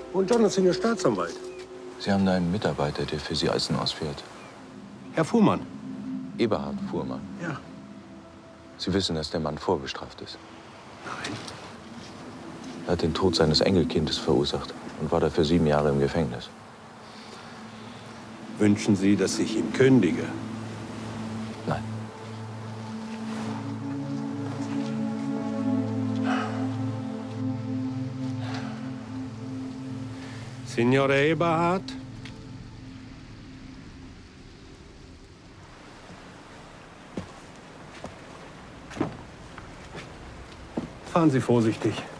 Und dann ist Senior Staatsanwalt. Sie haben da einen Mitarbeiter, der für Sie Eisen ausfährt. Herr Fuhrmann. Eberhard Fuhrmann. Ja. Sie wissen, dass der Mann vorbestraft ist. Nein. Er hat den Tod seines Enkelkindes verursacht und war dafür 7 Jahre im Gefängnis. Wünschen Sie, dass ich ihm kündige? Nein. Signore Eberhard? Fahren Sie vorsichtig.